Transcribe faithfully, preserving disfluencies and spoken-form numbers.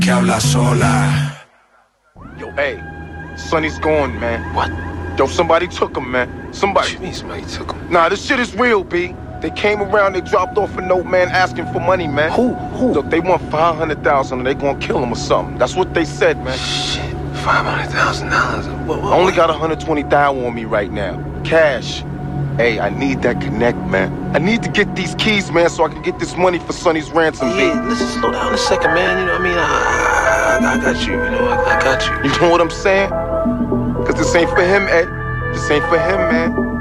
que habla sola. Yo, hey, Sonny's gone, man. What? Yo, somebody took him, man. Somebody. What you mean somebody took him? Nah, this shit is real, B. They came around, they dropped off a note, man, asking for money, man. Who? Who? Look, they want five hundred thousand and they gonna kill him or something. That's what they said, man. Shit, five hundred thousand dollars. I only got one hundred twenty thousand on me right now. Cash. Hey, I need that connect, man. I need to get these keys, man, so I can get this money for Sonny's ransom, B. Yeah, listen, slow down a second, man. You know what I mean? I, I, I got you, you know, I, I got you. You know what I'm saying? Cause this ain't for him, Ed. This ain't for him, man.